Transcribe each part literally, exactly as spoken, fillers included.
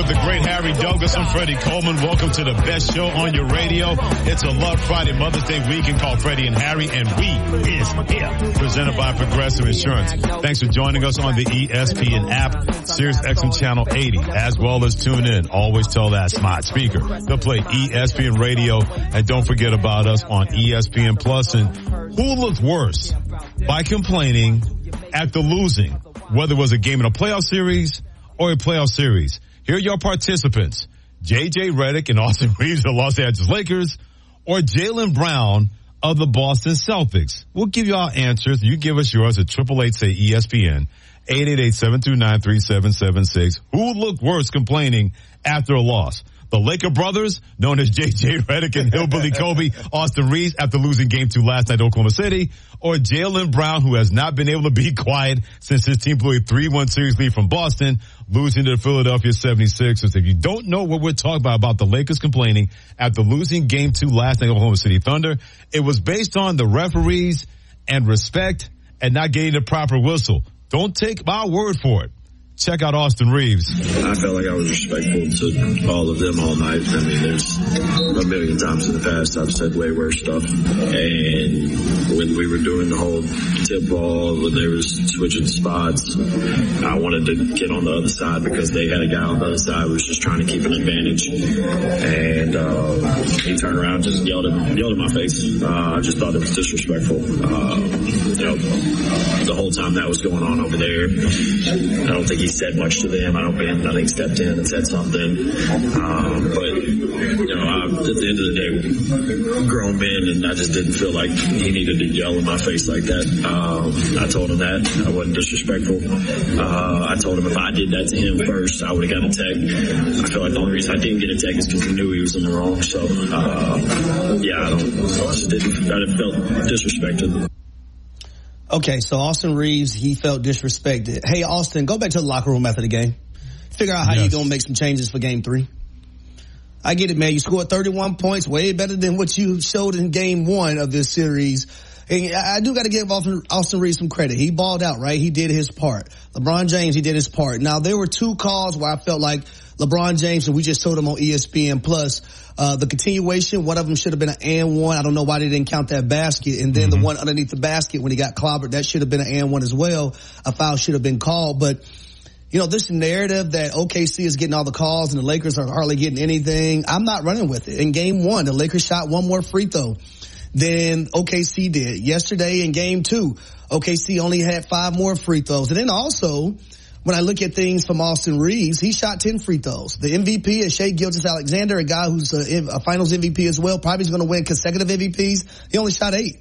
with the great Harry Douglas and Freddie Coleman. Welcome to the best show on your radio. It's a Love Friday Mother's Day weekend called Freddie and Harry, and we is here. Presented by Progressive Insurance. Thanks for joining us on the E S P N app, Sirius X M Channel eighty, as well as tune in. Always tell that smart speaker to play E S P N Radio, and don't forget about us on E S P N Plus. And who looks worse by complaining after losing, whether it was a game in a playoff series or a playoff series? Here are your participants: J J Redick and Austin Reeves of the Los Angeles Lakers, or Jaylen Brown of the Boston Celtics. We'll give you our answers. You give us yours at triple eight say E S P N, eight eight eight, seven two nine, three seven seven six. Who looked worse complaining after a loss? The Laker brothers, known as J J Redick and Hillbilly Kobe, Austin Reeves, after losing game two last night at Oklahoma City, or Jaylen Brown, who has not been able to be quiet since his team blew a three one series lead from Boston, losing to the Philadelphia seventy-sixers. If you don't know what we're talking about, about the Lakers complaining after losing game two last night at Oklahoma City Thunder, it was based on the referees and respect and not getting the proper whistle. Don't take my word for it. Check out Austin Reeves. I felt like I was respectful to all of them all night. I mean, there's a million times in the past I've said way worse stuff. And when we were doing the whole tip ball, when they were switching spots, I wanted to get on the other side because they had a guy on the other side who was just trying to keep an advantage. And uh, he turned around and just yelled at, yelled at my face. Uh, I just thought it was disrespectful. Uh, you know, the whole time that was going on over there, I don't think he said much to them. I don't think, I think stepped in and said something. Um, but, you know, I, at the end of the day, grown men, and I just didn't feel like he needed to yell in my face like that. Um, I told him that. I wasn't disrespectful. Uh, I told him if I did that to him first, I would have got a tech. I feel like the only reason I didn't get a tech is because he knew he was in the wrong. So, uh, yeah, I don't, I just didn't, I felt disrespected. Okay, so Austin Reeves, he felt disrespected. Hey, Austin, go back to the locker room after the game. Figure out how yes. you're going to make some changes for game three. I get it, man. You scored thirty-one points, way better than what you showed in game one of this series. And I do got to give Austin Reeves some credit. He balled out, right? He did his part. LeBron James, he did his part. Now, there were two calls where I felt like LeBron James, and we just told him on E S P N Plus, uh, the continuation, one of them should have been an and one. I don't know why they didn't count that basket. And then mm-hmm. the one underneath the basket when he got clobbered, that should have been an and one as well. A foul should have been called. But, you know, this narrative that O K C is getting all the calls and the Lakers are hardly getting anything, I'm not running with it. In game one, the Lakers shot one more free throw than O K C did. Yesterday in game two, O K C only had five more free throws. And then also, when I look at things from Austin Reeves, he shot ten free throws. The M V P is Shai Gilgeous-Alexander, a guy who's a, a finals M V P as well, probably is going to win consecutive M V Ps. He only shot eight.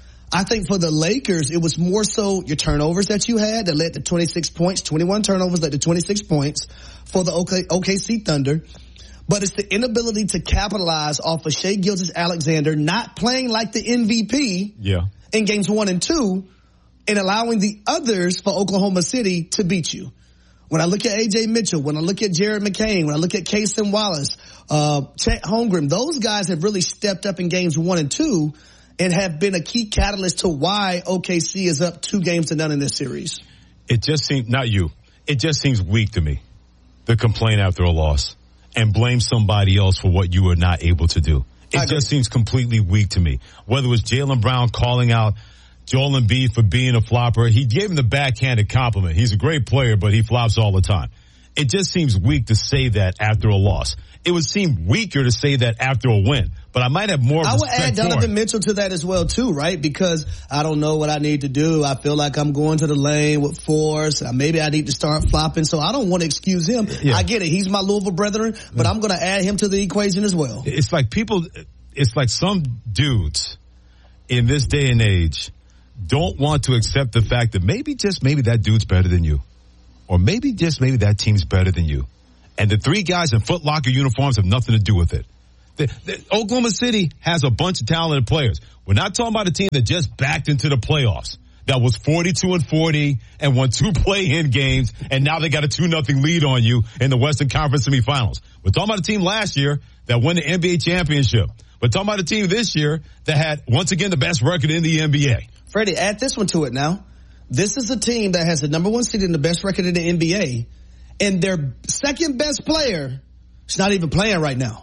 I think for the Lakers, it was more so your turnovers that you had that led to twenty-six points, twenty-one turnovers led to twenty-six points for the O K C Thunder. But it's the inability to capitalize off of Shai Gilgeous-Alexander not playing like the M V P yeah. in games one and two, and allowing the others for Oklahoma City to beat you. When I look at A J Mitchell, when I look at Jared McCain, when I look at Cason Wallace, uh, Chet Holmgren, those guys have really stepped up in games one and two and have been a key catalyst to why O K C is up two games to none in this series. It just seems, not you, it just seems weak to me, the complaint after a loss and blame somebody else for what you were not able to do. It just seems completely weak to me. Whether it was Jaylen Brown calling out Joel Embiid for being a flopper, he gave him the backhanded compliment. He's a great player, but he flops all the time. It just seems weak to say that after a loss. It would seem weaker to say that after a win, but I might have more I respect would add Donovan Mitchell to that as well too, right? Because I don't know what I need to do. I feel like I'm going to the lane with force. Maybe I need to start flopping, so I don't want to excuse him. Yeah. I get it. He's my Louisville brethren, but yeah. I'm going to add him to the equation as well. It's like people, it's like some dudes in this day and age don't want to accept the fact that maybe just maybe that dude's better than you. Or maybe just maybe that team's better than you. And the three guys in Foot Locker uniforms have nothing to do with it. The, the, Oklahoma City has a bunch of talented players. We're not talking about a team that just backed into the playoffs. That was forty-two and forty and won two play-in games, and now they got a two nothing lead on you in the Western Conference semifinals. We're talking about a team last year that won the N B A championship. We're talking about a team this year that had, once again, the best record in the N B A. Freddie, add this one to it now. This is a team that has the number one seed and the best record in the N B A, and their second best player is not even playing right now.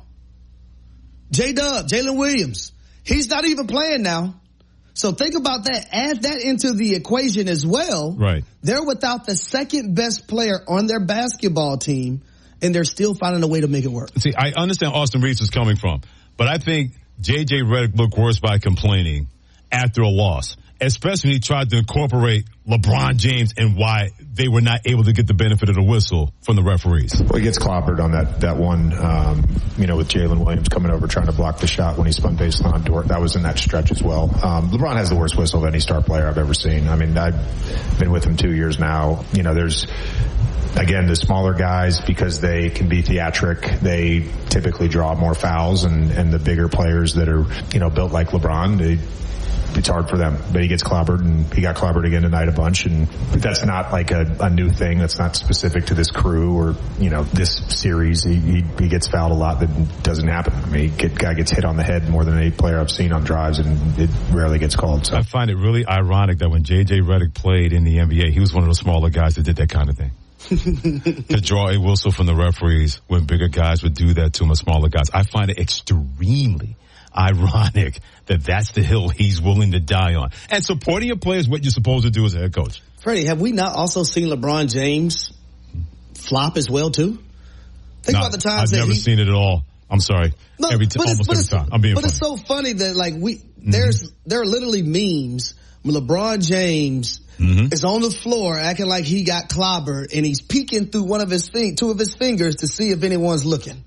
J-Dub, Jalen Williams, he's not even playing now. So think about that. Add that into the equation as well. Right. They're without the second best player on their basketball team, and they're still finding a way to make it work. See, I understand Austin Reeves is coming from, but I think J J Redick looked worse by complaining after a loss, especially when he tried to incorporate LeBron James and why they were not able to get the benefit of the whistle from the referees. Well, he gets clobbered on that, that one, um, you know, with Jalen Williams coming over trying to block the shot when he spun baseline on Dort. That was in that stretch as well. Um, LeBron has the worst whistle of any star player I've ever seen. I mean, I've been with him two years now. You know, there's, again, the smaller guys, because they can be theatric, they typically draw more fouls, and, and the bigger players that are, you know, built like LeBron, they, it's hard for them. But he gets clobbered, and he got clobbered again tonight a bunch, and that's not like a, a new thing. That's not specific to this crew or, you know, this series. He, he, he gets fouled a lot that doesn't happen. I mean, he get, guy gets hit on the head more than any player I've seen on drives, and it rarely gets called. So I find it really ironic that when J J Redick played in the N B A, he was one of the smaller guys that did that kind of thing. To draw a whistle from the referees when bigger guys would do that to him, smaller guys. I find it extremely ironic that that's the hill he's willing to die on. And supporting your players is what you're supposed to do as a head coach. Freddie, have we not also seen LeBron James flop as well, too? Think no, about the times I've that never he, seen it at all. I'm sorry. No, every t- almost every time. I'm being But funny. it's so funny that, like, we mm-hmm. there's there are literally memes when LeBron James mm-hmm. is on the floor acting like he got clobbered, and he's peeking through one of his fing- two of his fingers to see if anyone's looking.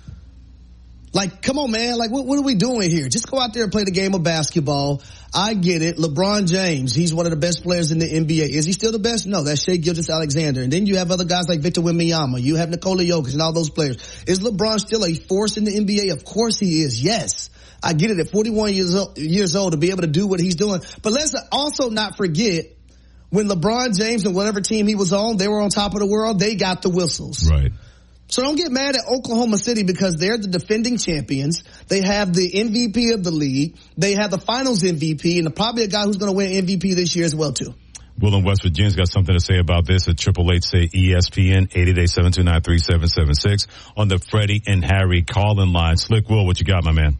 Like, come on, man. Like, what, what are we doing here? Just go out there and play the game of basketball. I get it. LeBron James, he's one of the best players in the N B A. Is he still the best? No, that's Shai Gilgeous-Alexander. And then you have other guys like Victor Wembanyama. You have Nikola Jokic and all those players. Is LeBron still a force in the N B A? Of course he is. Yes. I get it at forty-one years old, years old to be able to do what he's doing. But let's also not forget when LeBron James and whatever team he was on, they were on top of the world, they got the whistles. Right. So don't get mad at Oklahoma City because they're the defending champions. They have the M V P of the league. They have the finals M V P, and probably a guy who's going to win M V P this year as well, too. Will in West Virginia's got something to say about this at triple eight say E S P N, eight eight eight, seven two nine, three seven seven six on the Freddie and Harry call-in line. Slick Will, what you got, my man?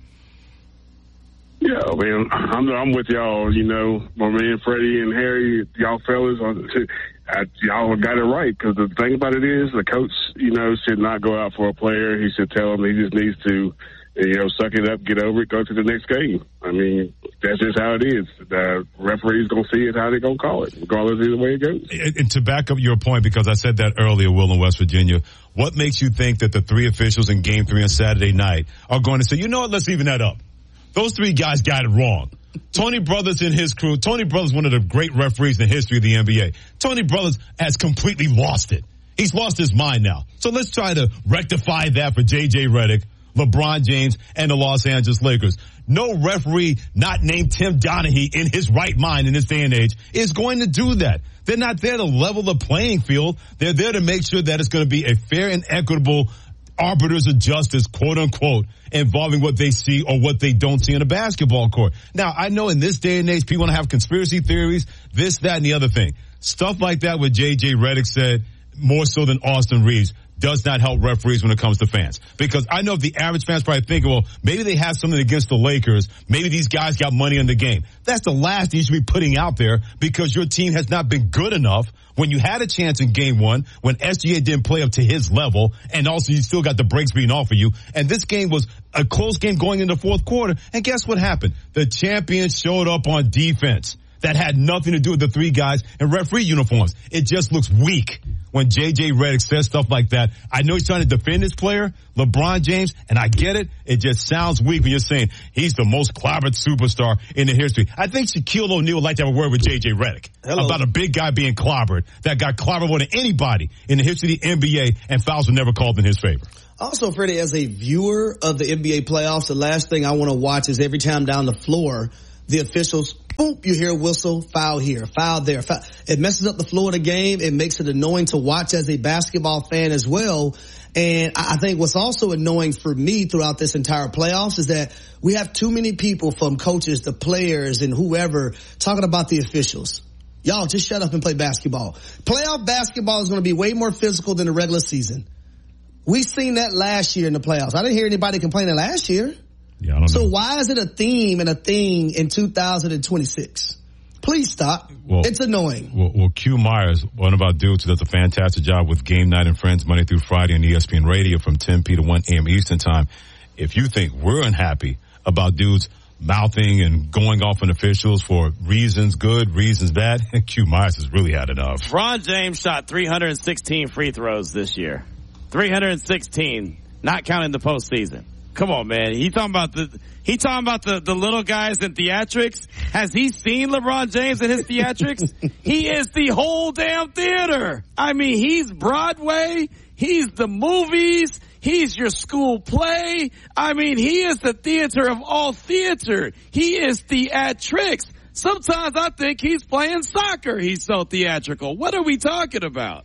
Yeah, man, I'm, I'm with y'all, you know, my man Freddie and Harry, y'all fellas, I, y'all got it right, because the thing about it is the coach, you know, should not go out for a player. He should tell him he just needs to, you know, suck it up, get over it, go to the next game. I mean, that's just how it is. The referee's going to see it, how they're going to call it, regardless of the way it goes. And, and to back up your point, because I said that earlier, Will, in West Virginia, what makes you think that the three officials in Game three on Saturday night are going to say, you know what, let's even that up? Those three guys got it wrong. Tony Brothers and his crew. Tony Brothers, one of the great referees in the history of the N B A. Tony Brothers has completely lost it. He's lost his mind now. So let's try to rectify that for J J Redick, LeBron James, and the Los Angeles Lakers. No referee not named Tim Donaghy in his right mind in this day and age is going to do that. They're not there to level the playing field. They're there to make sure that it's going to be a fair and equitable arbiters of justice, quote unquote, involving what they see or what they don't see in a basketball court. Now, I know in this day and age, people want to have conspiracy theories, this, that, and the other thing. Stuff like that, what J J Redick said, more so than Austin Reeves, does not help referees when it comes to fans. Because I know the average fans probably think, well, maybe they have something against the Lakers. Maybe these guys got money in the game. That's the last you should be putting out there because your team has not been good enough when you had a chance in game one, when S G A didn't play up to his level, and also you still got the breaks being off of you. And this game was a close game going into the fourth quarter. And guess what happened? The champions showed up on defense. That had nothing to do with the three guys in referee uniforms. It just looks weak when J J Redick says stuff like that. I know he's trying to defend his player, LeBron James, and I get it. It just sounds weak when you're saying he's the most clobbered superstar in the history. I think Shaquille O'Neal would like to have a word with J J Redick Hello. about a big guy being clobbered that got clobbered more than anybody in the history of the N B A, and fouls were never called in his favor. Also, Freddie, as a viewer of the N B A playoffs, the last thing I want to watch is every time down the floor, the officials, boom, you hear a whistle, foul here, foul there. Foul. It messes up the flow of the game. It makes it annoying to watch as a basketball fan as well. And I think what's also annoying for me throughout this entire playoffs is that we have too many people, from coaches to players and whoever, talking about the officials. Y'all just shut up and play basketball. Playoff basketball is going to be way more physical than the regular season. We seen that last year in the playoffs. I didn't hear anybody complaining last year. Yeah, I don't so know. why is it a theme and a thing in two thousand twenty-six? Please stop. Well, it's annoying. Well, well, Q Myers, one of our dudes who does a fantastic job with Game Night and Friends Monday through Friday on E S P N Radio from ten p to one a.m. Eastern Time. If you think we're unhappy about dudes mouthing and going off on officials for reasons good, reasons bad, Q Myers has really had enough. LeBron James shot three hundred sixteen free throws this year. three hundred sixteen, not counting the postseason. Come on, man. He talking about the he talking about the, the little guys in theatrics. Has he seen LeBron James in his theatrics? He is the whole damn theater. I mean, he's Broadway. He's the movies. He's your school play. I mean, he is the theater of all theater. He is theatrics. Sometimes I think he's playing soccer. He's so theatrical. What are we talking about?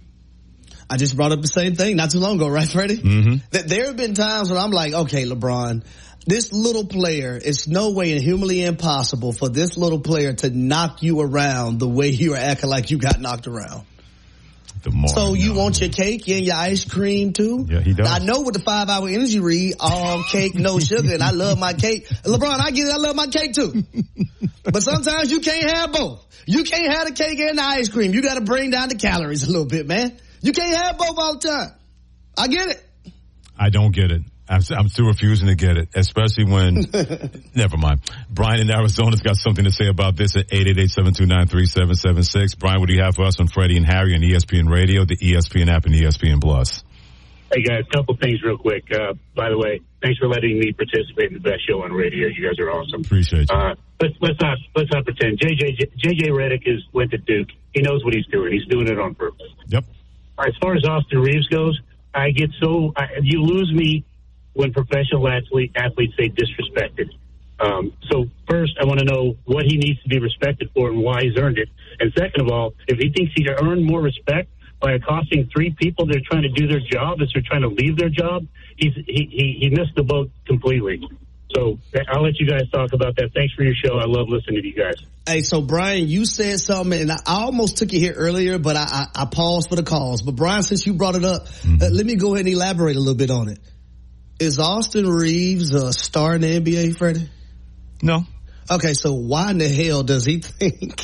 I just brought up the same thing not too long ago, right, Freddie? Mm-hmm. That there have been times when I'm like, okay, LeBron, this little player, it's no way and humanly impossible for this little player to knock you around the way you are acting like you got knocked around. The more so you know. want your cake and your ice cream too? Yeah, he does. I know with the five hour energy read, all cake, no sugar, and I love my cake. LeBron, I get it, I love my cake too. But sometimes you can't have both. You can't have the cake and the ice cream. You gotta bring down the calories a little bit, man. You can't have both all the time. I get it. I don't get it. I'm, I'm still refusing to get it, especially when, never mind. Brian in Arizona's got something to say about this at eight eight eight, seven two nine, three seven seven six. Brian, what do you have for us on Freddie and Harry on E S P N Radio, the E S P N app, and E S P N Plus? Hey, guys, a couple things real quick. Uh, by the way, thanks for letting me participate in the best show on radio. You guys are awesome. Appreciate you. Uh, let's, let's not, let's not pretend. J J, J J Redick is, went to Duke. He knows what he's doing. He's doing it on purpose. Yep. As far as Austin Reeves goes, I get so, I, you lose me when professional athlete, athletes say disrespected. Um, so first, I want to know what he needs to be respected for and why he's earned it. And second of all, if he thinks he earned more respect by accosting three people that are trying to do their job as they're trying to leave their job, he's, he, he, he missed the boat completely. So I'll let you guys talk about that. Thanks for your show. I love listening to you guys. Hey, so Brian, you said something, and I almost took it here earlier, but I, I, I paused for the cause. But Brian, since you brought it up, mm-hmm. uh, let me go ahead and elaborate a little bit on it. Is Austin Reeves a star in the N B A, Freddie? No. Okay, so why in the hell does he think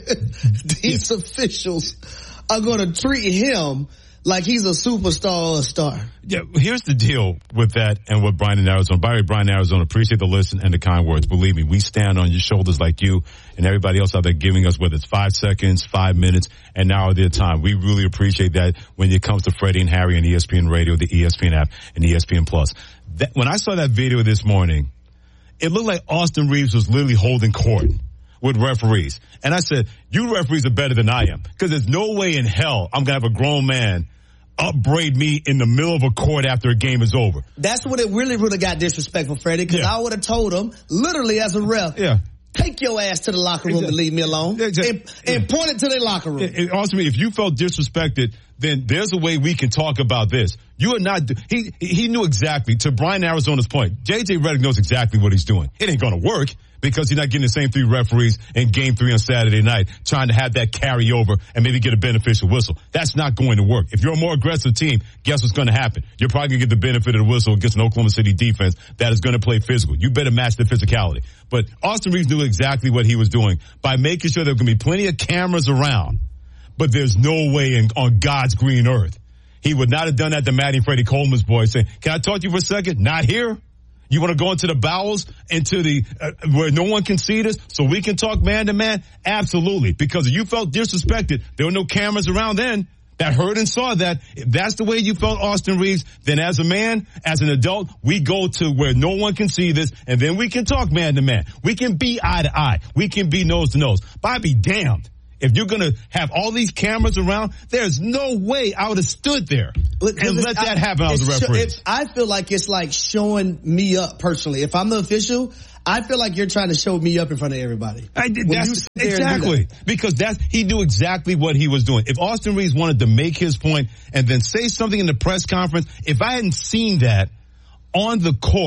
these officials are going to treat him like he's a superstar or a star? Yeah, here's the deal with that and what Brian in Arizona. By the way, Brian in Arizona, appreciate the listen and the kind words. Believe me, we stand on your shoulders like you and everybody else out there giving us, whether it's five seconds, five minutes, and now their time. We really appreciate that when it comes to Freddie and Harry on E S P N Radio, the E S P N app, and E S P N Plus. That, when I saw that video this morning, it looked like Austin Reeves was literally holding court with referees. And I said, you referees are better than I am, because there's no way in hell I'm going to have a grown man upbraid me in the middle of a court after a game is over. That's when it really, really got disrespectful, Freddie, because yeah. I would have told him, literally as a ref, yeah. take your ass to the locker room exactly. and leave me alone. Exactly. And, and yeah. point it to their locker room. It, it, also, if you felt disrespected, then there's a way we can talk about this. You are not, he he knew exactly, to Brian Arizona's point, J J Redick knows exactly what he's doing. It ain't going to work, because he's not getting the same three referees in game three on Saturday night, trying to have that carry over and maybe get a beneficial whistle. That's not going to work. If you're a more aggressive team, guess what's going to happen? You're probably going to get the benefit of the whistle against an Oklahoma City defense that is going to play physical. You better match the physicality. But Austin Reeves knew exactly what he was doing by making sure there were going to be plenty of cameras around, but there's no way in, on God's green earth he would not have done that to Maddie and Freddie Coleman's boys, saying, can I talk to you for a second? Not here. You want to go into the bowels, into the, uh, where no one can see this, so we can talk man to man? Absolutely. Because if you felt disrespected, there were no cameras around then that heard and saw that. If that's the way you felt Austin Reeves, then as a man, as an adult, we go to where no one can see this, and then we can talk man to man. We can be eye to eye. We can be nose to nose. But I'd be damned if you're going to have all these cameras around. There's no way I would have stood there and let that I, happen as a referee. Sh- I feel like it's like showing me up personally. If I'm the official, I feel like you're trying to show me up in front of everybody. I did, that's, exactly. That. Because that's, he knew exactly what he was doing. If Austin Reeves wanted to make his point and then say something in the press conference, if I hadn't seen that on the court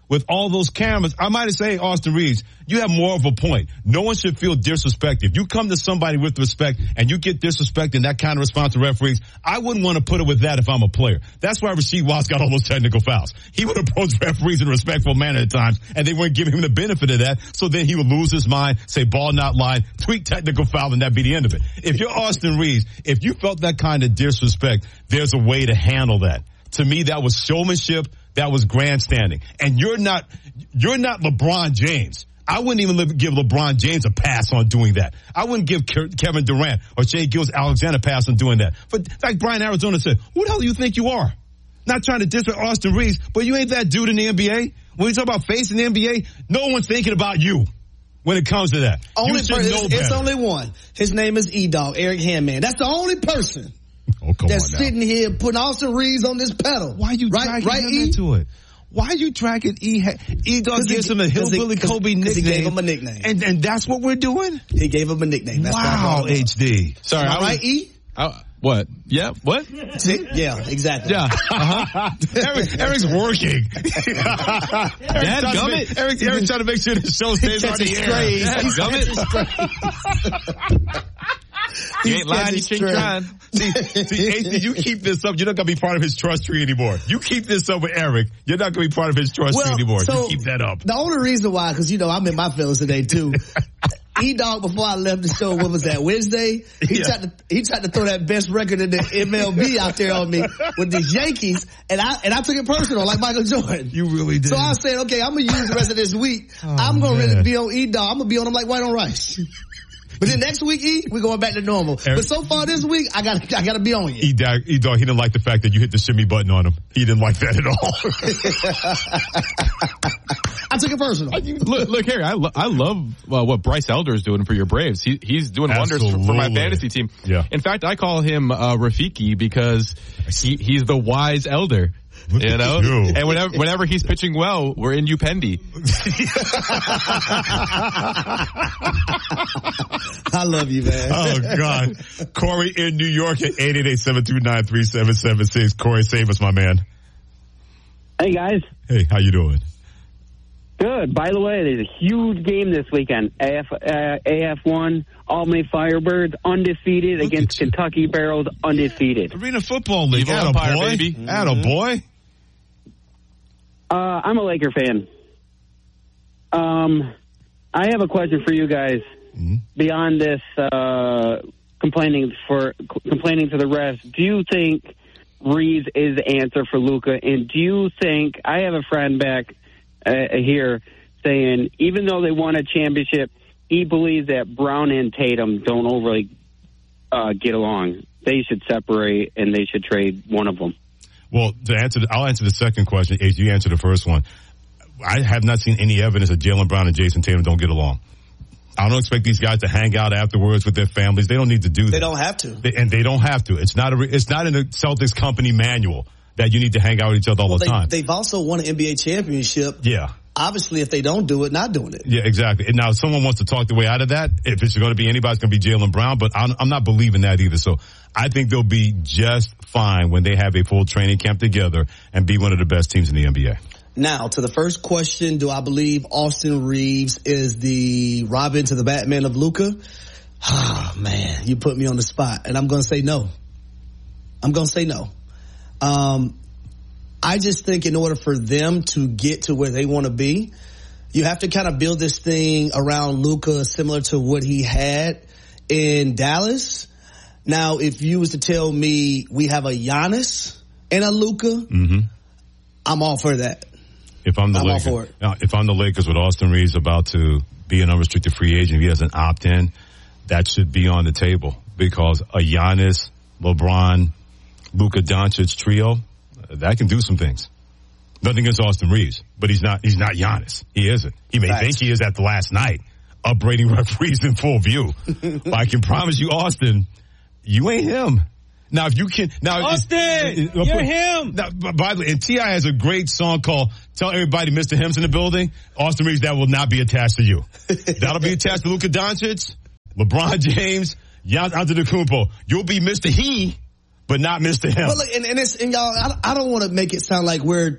with all those cameras, I might say, Austin Reeves, you have more of a point. No one should feel disrespected. If you come to somebody with respect and you get disrespect and that kind of response to referees, I wouldn't want to put it with that if I'm a player. That's why Rasheed Wallace got all those technical fouls. He would approach referees in a respectful manner at times, and they wouldn't give him the benefit of that, so then he would lose his mind, say ball not line, tweak technical foul, and that'd be the end of it. If you're Austin Reeves, if you felt that kind of disrespect, there's a way to handle that. To me, that was showmanship. That was grandstanding. And you're not, you're not LeBron James. I wouldn't even give LeBron James a pass on doing that. I wouldn't give Kevin Durant or Shai Gilgeous-Alexander a pass on doing that. But like Brian Arizona said, who the hell do you think you are? Not trying to disrespect Austin Reeves, but you ain't that dude in the N B A. When you talk about facing the N B A, no one's thinking about you when it comes to that. Only you should person, know it's, it's better. only one. His name is E-Dog, Eric Handman. That's the only person oh, come that's on now. sitting here putting Austin Reeves on this pedal. Why are you right, dragging right, him E? into it? Why are you dragging E? E-Dog gives he, him a hillbilly he, Kobe nickname. He gave him a nickname. And, and that's what we're doing? He gave him a nickname. That's wow, H D. Sorry, Am I I was, right, E? I, what? Yeah, what? See? Yeah, exactly. Yeah. Uh-huh. Eric, Eric's working. Dad gummit. Eric, Eric's trying to make sure the show stays on the air. Dad gummit. You ain't lying, you ain't trying. See, see, H D, you keep this up, you're not going to be part of his trust tree anymore. You keep this up with Eric, you're not going to be part of his trust well, tree anymore. So you keep that up. The only reason why, because, you know, I'm in my feelings today, too. E-Dog, before I left the show, what was that, Wednesday? He, yeah. tried to, he tried to throw that best record in the M L B out there on me with the Yankees, and I and I took it personal, like Michael Jordan. You really did. So I said, okay, I'm going to use the rest of this week. Oh, I'm going to really be on E-Dog. I'm going to be on him like white on rice. But then next week, E, we're going back to normal. Eric, but so far this week, I got I got to be on you. E-Dog, E-Dog, he didn't like the fact that you hit the shimmy button on him. He didn't like that at all. I took it personal. Look, look Harry, I, lo- I love uh, what Bryce Elder is doing for your Braves. He, he's doing Absolutely. wonders for, for my fantasy team. Yeah. In fact, I call him uh, Rafiki because he, he's the wise elder. Look you know, you. and whenever whenever he's pitching well, we're in Upendi. I love you, man. Oh God, Corey in New York at eight eight eight, seven two nine, three seven seven six. Corey, save us, my man. Hey guys. Hey, how you doing? Good. By the way, there's a huge game this weekend. A F, uh, A F one, Albany Firebirds, undefeated Look against Kentucky Barrels, undefeated. Arena Football League. Atta boy. baby. Mm-hmm. Atta boy. Uh, I'm a Laker fan. Um, I have a question for you guys. Mm-hmm. Beyond this, uh, complaining for complaining to the refs, do you think Reeves is the answer for Luka? And do you think, I have a friend back uh, here saying, even though they won a championship, he believes that Brown and Tatum don't overly uh, get along. They should separate and they should trade one of them. Well, to answer, the, I'll answer the second question. H, you answer the first one. I have not seen any evidence that Jaylen Brown and Jason Tatum don't get along. I don't expect these guys to hang out afterwards with their families. They don't need to do that. They don't have to. They, and they don't have to. It's not a, it's not in the Celtics company manual that you need to hang out with each other all well, the they, time. They've also won an N B A championship. Yeah. Obviously, if they don't do it, not doing it. Yeah, exactly. And now, if someone wants to talk their way out of that, if it's going to be anybody, it's going to be Jaylen Brown, but I'm, I'm not believing that either. So I think they'll be just fine when they have a full training camp together and be one of the best teams in the N B A. Now, to the first question, do I believe Austin Reeves is the Robin to the Batman of Luka? Ah, oh, man, you put me on the spot, and I'm going to say no. I'm going to say no. Um, I just think in order for them to get to where they want to be, you have to kind of build this thing around Luka similar to what he had in Dallas. Now, if you was to tell me we have a Giannis and a Luka, mm-hmm. I'm all for that. If I'm the I'm Lakers, all for it. Now, if I'm the Lakers with Austin Reeves about to be an unrestricted free agent, if he doesn't opt in, that should be on the table because a Giannis, LeBron, Luka Doncic trio, that can do some things. Nothing against Austin Reeves, but he's not, he's not Giannis. He isn't. He may Facts. think he is at the last night, upbraiding referees in full view. But I can promise you, Austin, you ain't him. Now, if you can, now, Austin, it, it, you're put, him. Now, by the way, and T I has a great song called "Tell Everybody Mister Him's in the Building." Austin Reeves, that will not be attached to you. That'll be attached to Luka Doncic, LeBron James, Giannis Antetokounmpo. You'll be Mister He, but not Mister Him. But look, and, and it's and y'all, I, I don't want to make it sound like we're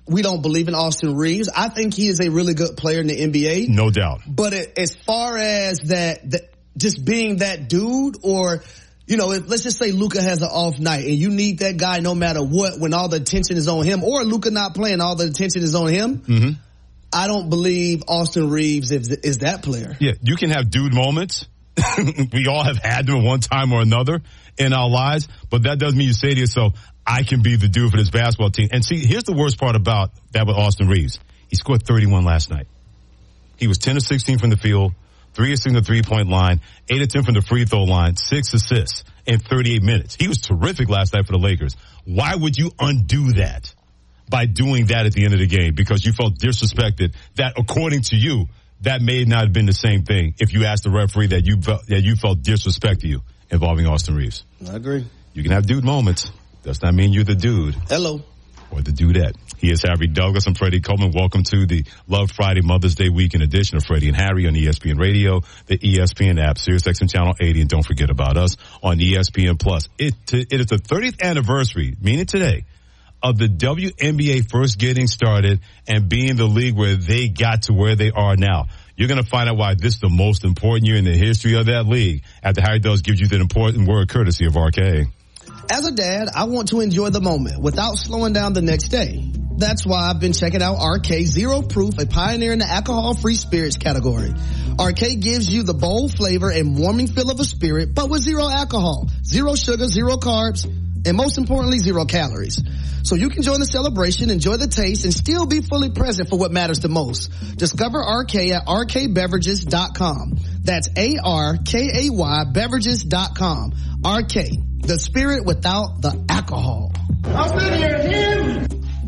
we don't believe in Austin Reeves. I think he is a really good player in the N B A. No doubt. But as far as that, that just being that dude, or, you know, if, let's just say Luka has an off night and you need that guy no matter what when all the attention is on him, or Luka not playing, all the attention is on him. Mm-hmm. I don't believe Austin Reeves is, is that player. Yeah, you can have dude moments. We all have had them at one time or another in our lives, but that doesn't mean you say to yourself, I can be the dude for this basketball team. And see, here's the worst part about that with Austin Reeves. He scored thirty-one last night. He was ten of sixteen from the field, three of six from the three-point line, eight of ten from the free throw line, six assists in thirty-eight minutes. He was terrific last night for the Lakers. Why would you undo that by doing that at the end of the game? Because you felt disrespected. That, according to you, that may not have been the same thing if you asked the referee that you felt, that you felt disrespect to you involving Austin Reeves. I agree. You can have dude moments. Does not mean you're the dude. Hello. Or the dudette. He is Harry Douglas. I'm Freddie Coleman. Welcome to the Love Friday Mother's Day weekend edition of Freddie and Harry on E S P N Radio, the E S P N app, SiriusXM Channel eighty, and don't forget about us on E S P N Plus. It, it is the thirtieth anniversary, meaning today, of the W N B A first getting started and being the league where they got to where they are now. You're going to find out why this is the most important year in the history of that league after Harry Douglas gives you that important word courtesy of R K. As a dad, I want to enjoy the moment without slowing down the next day. That's why I've been checking out R K Zero Proof, a pioneer in the alcohol-free spirits category. R K gives you the bold flavor and warming feel of a spirit, but with zero alcohol, zero sugar, zero carbs, and most importantly, zero calories. So you can join the celebration, enjoy the taste, and still be fully present for what matters the most. Discover R K at R K beverages dot com. That's A R K A Y beverages dot com. R K, the spirit without the alcohol. I've been here again.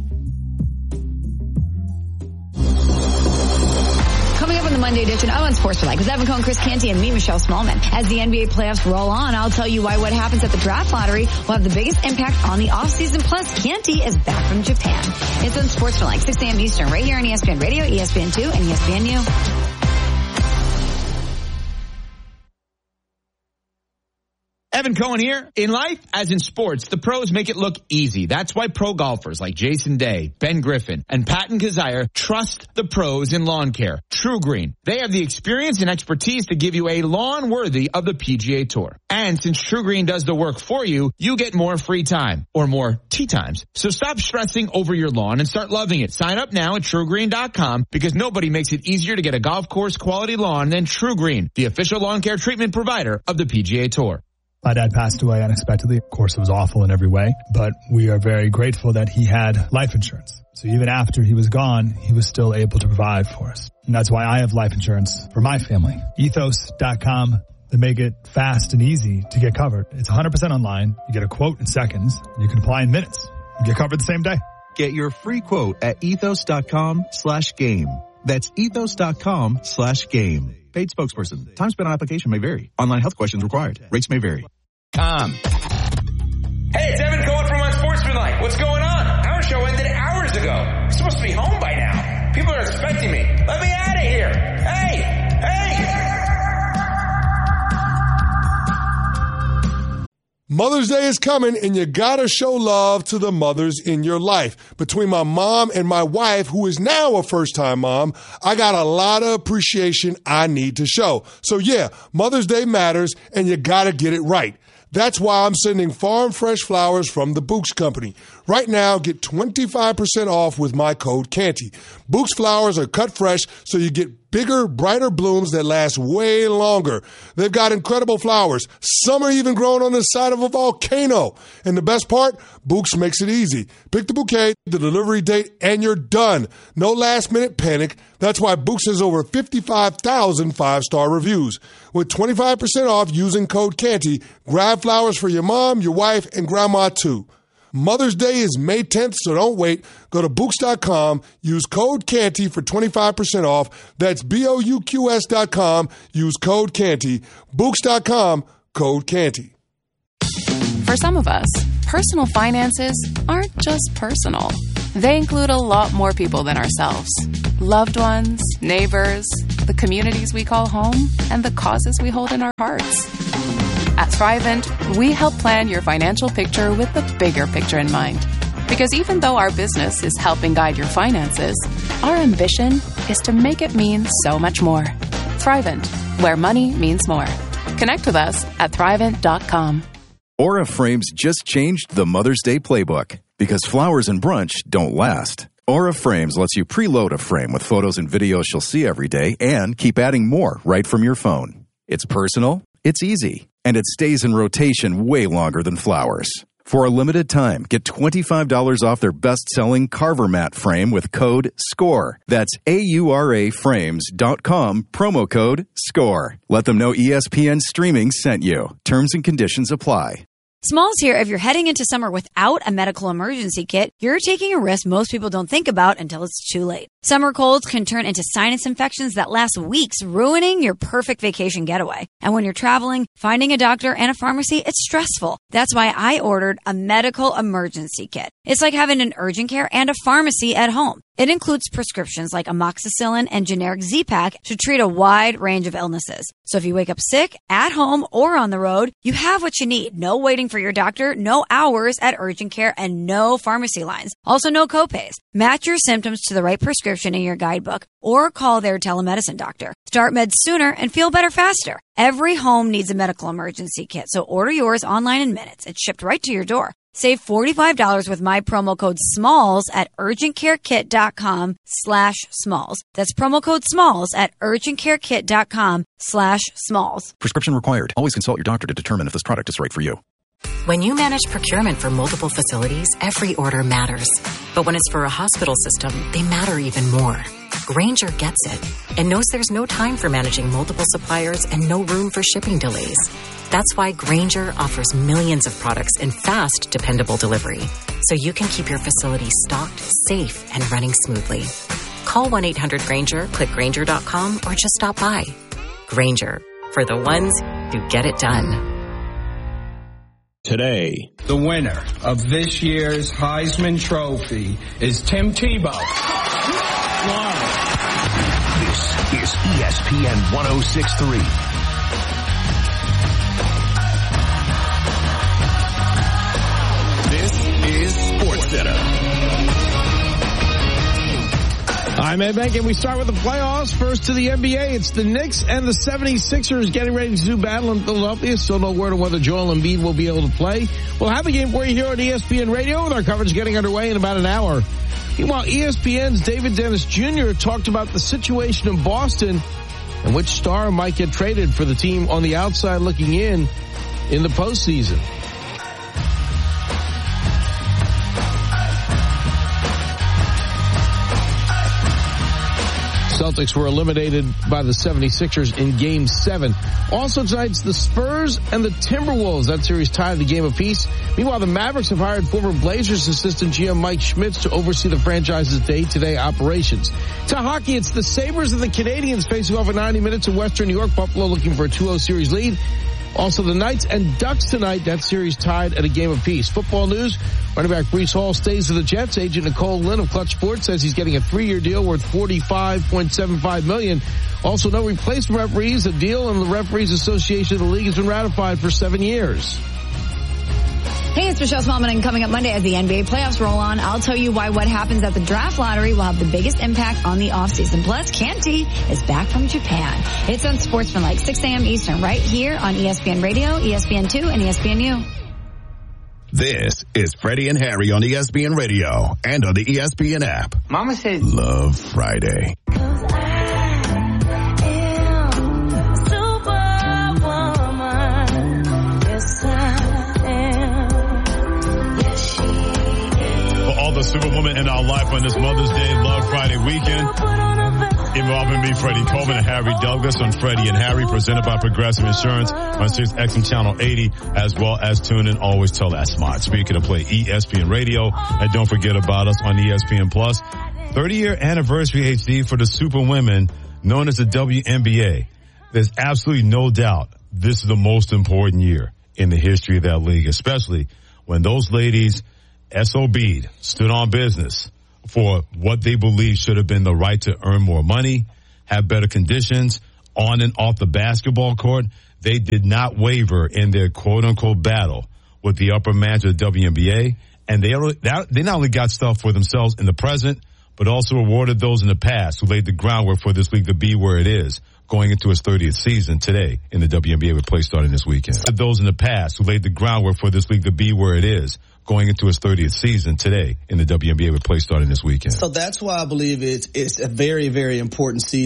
Coming up on the Monday edition of Unsportsmanlike with Evan Cohen, Chris Canty, and me, Michelle Smallman. As the N B A playoffs roll on, I'll tell you why what happens at the draft lottery will have the biggest impact on the offseason. Plus, Canty is back from Japan. It's Unsportsmanlike, six a.m. Eastern, right here on E S P N Radio, E S P N two, and E S P N U. Evan Cohen here. In life, as in sports, the pros make it look easy. That's why pro golfers like Jason Day, Ben Griffin, and Patton Kazire trust the pros in lawn care. True Green. They have the experience and expertise to give you a lawn worthy of the P G A Tour. And since True Green does the work for you, you get more free time, or more tee times. So stop stressing over your lawn and start loving it. Sign up now at True Green dot com because nobody makes it easier to get a golf course quality lawn than True Green, the official lawn care treatment provider of the P G A Tour. My dad passed away unexpectedly. Of course, it was awful in every way, but we are very grateful that he had life insurance. So even after he was gone, he was still able to provide for us. And that's why I have life insurance for my family. Ethos dot com. They make it fast and easy to get covered. It's one hundred percent online. You get a quote in seconds. And you can apply in minutes. You get covered the same day. Get your free quote at ethos dot com slash game. That's ethos dot com slash game. Paid spokesperson. Time spent on application may vary. Online health questions required. Rates may vary. Com. Hey, it's Evan Cohen from Unsportsmanlike. What's going on? Our show ended hours ago. I'm supposed to be home by now. People are expecting me. Let me out of here. Hey! Hey! Mother's Day is coming, and you gotta show love to the mothers in your life. Between my mom and my wife, who is now a first-time mom, I got a lot of appreciation I need to show. So yeah, Mother's Day matters, and you gotta get it right. That's why I'm sending farm fresh flowers from the Books Company. Right now, get twenty-five percent off with my code Canty. Books flowers are cut fresh, so you get bigger, brighter blooms that last way longer. They've got incredible flowers. Some are even growing on the side of a volcano. And the best part, Books makes it easy. Pick the bouquet, the delivery date, and you're done. No last-minute panic. That's why Books has over fifty-five thousand five-star reviews. With twenty-five percent off using code Canty, grab flowers for your mom, your wife, and grandma too. Mother's Day is May tenth, so don't wait. Go to Books dot com, use code Canty for twenty-five percent off. That's B O U Q S dot com, use code Canty. Books dot com, code Canty. For some of us, personal finances aren't just personal. They include a lot more people than ourselves. Loved ones, neighbors, the communities we call home, and the causes we hold in our hearts. At Thrivent, we help plan your financial picture with the bigger picture in mind. Because even though our business is helping guide your finances, our ambition is to make it mean so much more. Thrivent, where money means more. Connect with us at thrivent dot com. Aura Frames just changed the Mother's Day playbook because flowers and brunch don't last. Aura Frames lets you preload a frame with photos and videos she'll see every day and keep adding more right from your phone. It's personal, it's easy, and it stays in rotation way longer than flowers. For a limited time, get twenty-five dollars off their best-selling Carver Mat frame with code SCORE. That's A U R A frames dot com, promo code SCORE. Let them know E S P N Streaming sent you. Terms and conditions apply. Smalls here. If you're heading into summer without a medical emergency kit, you're taking a risk most people don't think about until it's too late. Summer colds can turn into sinus infections that last weeks, ruining your perfect vacation getaway. And when you're traveling, finding a doctor and a pharmacy, it's stressful. That's why I ordered a medical emergency kit. It's like having an urgent care and a pharmacy at home. It includes prescriptions like amoxicillin and generic Z-Pak to treat a wide range of illnesses. So if you wake up sick, at home, or on the road, you have what you need. No waiting for your doctor, no hours at urgent care, and no pharmacy lines. Also, no copays. Match your symptoms to the right prescription in your guidebook or call their telemedicine doctor. Start meds sooner and feel better faster. Every home needs a medical emergency kit, so order yours online in minutes. It's shipped right to your door. Save forty-five dollars with my promo code SMALLS at urgentcarekit.com slash smalls. That's promo code SMALLS at urgentcarekit.com slash smalls. Prescription required. Always consult your doctor to determine if this product is right for you. When you manage procurement for multiple facilities, every order matters. But when it's for a hospital system, they matter even more. Grainger gets it and knows there's no time for managing multiple suppliers and no room for shipping delays. That's why Grainger offers millions of products in fast, dependable delivery, so you can keep your facility stocked, safe, and running smoothly. Call one eight hundred Grainger, click Grainger dot com, or just stop by. Grainger, for the ones who get it done. Today, the winner of this year's Heisman Trophy is Tim Tebow. This is E S P N one oh six point three. This is SportsCenter. I'm Ed Bank, and we start with the playoffs. First to the N B A, it's the Knicks and the seventy-sixers getting ready to do battle in Philadelphia. Still no word on whether Joel Embiid will be able to play. We'll have a game for you here on E S P N Radio with our coverage getting underway in about an hour. Meanwhile, E S P N's David Dennis Junior talked about the situation in Boston and which star might get traded for the team on the outside looking in in the postseason. Celtics were eliminated by the seventy-sixers in Game seven. Also tonight, it's the Spurs and the Timberwolves. That series tied the game apiece. Meanwhile, the Mavericks have hired former Blazers assistant G M Mike Schmitz to oversee the franchise's day-to-day operations. To hockey, it's the Sabres and the Canadiens facing off in ninety minutes in Western New York. Buffalo looking for a two oh series lead. Also, the Knights and Ducks tonight. That series tied at a game apiece. Football news. Running back Breece Hall stays with the Jets. Agent Nicole Lynn of Clutch Sports says he's getting a three-year deal worth forty-five point seven five million dollars. Also, no replacement referees. A deal in the Referees Association of the league has been ratified for seven years. Hey, it's Michelle Smallman, and coming up Monday as the N B A playoffs roll on, I'll tell you why what happens at the draft lottery will have the biggest impact on the offseason. Plus, Canty is back from Japan. It's on Sportsmanlike, six a.m. Eastern, right here on E S P N Radio, E S P N two, and E S P N U. This is Freddie and Harry on E S P N Radio and on the E S P N app. Mama said, Love Friday. The Superwoman in our life on this Mother's Day Love Friday weekend. Involving me, Freddie Coleman, and Harry Douglas on Freddie and Harry, presented by Progressive Insurance on six X M Channel eighty, as well as tune in. Always tell that smart speaker to play E S P N Radio. And don't forget about us on E S P N Plus. thirty-year anniversary H D for the Superwomen, known as the W N B A. There's absolutely no doubt this is the most important year in the history of that league, especially when those ladies S O B'd, stood on business for what they believe should have been the right to earn more money, have better conditions on and off the basketball court. They did not waver in their quote-unquote battle with the upper management of the W N B A, And they, they not only got stuff for themselves in the present, but also rewarded those in the past who laid the groundwork for this league to be where it is, going into its thirtieth season today in the W N B A with play starting this weekend. Those in the past who laid the groundwork for this league to be where it is, going into its thirtieth season today in the W N B A with play starting this weekend. So that's why I believe it's, it's a very, very important season.